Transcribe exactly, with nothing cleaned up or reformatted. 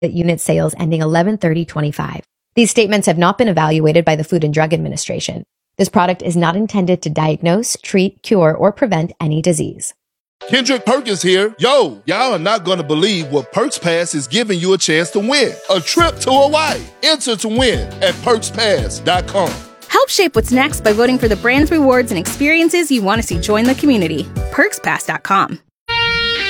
unit sales ending eleven thirty twenty-five. These statements have not been evaluated by the Food and Drug Administration. This product is not intended to diagnose, treat, cure, or prevent any disease. Kendrick Perkins here. Yo, y'all are not going to believe what Perks Pass is giving you a chance to win. A trip to Hawaii. Enter to win at perks pass dot com. Help shape what's next by voting for the brands, rewards, and experiences you want to see join the community. perks pass dot com.